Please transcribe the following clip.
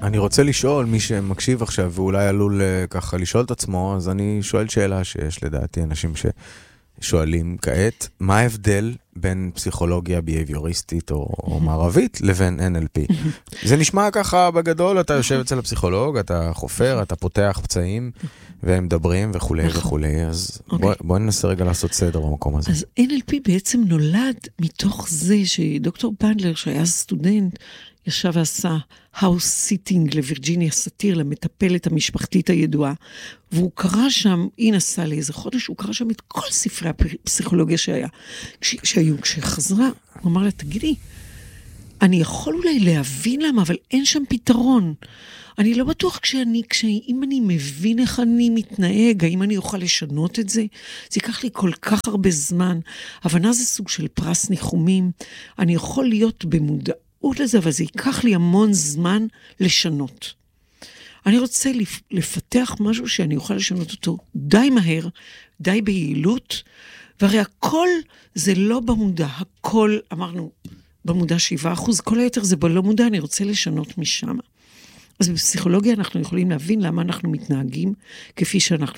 אני רוצה לשאול, מי שמקשיב עכשיו ואולי עלול ככה לשאול את עצמו, אז אני שואל שאלה שיש לדעתי אנשים ששואלים כעת, מה ההבדל בין פסיכולוגיה ביהביוריסטית או מערבית לבין NLP? זה נשמע ככה בגדול, אתה יושב אצל הפסיכולוג, אתה חופר, אתה פותח פצעים, והם מדברים וכו' וכו', אז בואי ננסה רגע לעשות סדר במקום הזה. אז NLP בעצם נולד מתוך זה שדוקטור בנדלר, שהיה סטודנט, ישב ועשה house sitting לווירג'יניה סאטיר, למטפלת המשפחתית הידועה, והוא קרא שם, היא נסעה לאיזה חודש, הוא קרא שם את כל ספרי הפסיכולוגיה שהיו. כשחזרה, הוא אמר לה, תגידי, אני יכול אולי להבין למה, אבל אין שם פתרון. אני לא בטוח אם אני מבין איך אני מתנהג, האם אני אוכל לשנות את זה, זה ייקח לי כל כך הרבה זמן. הבנה זה סוג של פרס ניחומים, אני יכול להיות במודעות לזה, אבל זה ייקח לי המון זמן לשנות. אני רוצה לפתח משהו שאני אוכל לשנות אותו די מהר, די ביעילות, והרי הכל זה לא במודע, הכל אמרנו במודע 7%, כל היתר זה בלא מודע, אני רוצה לשנות משם. אז בפסיכולוגיה אנחנו יכולים להבין למה אנחנו מתנהגים כפי שאנחנו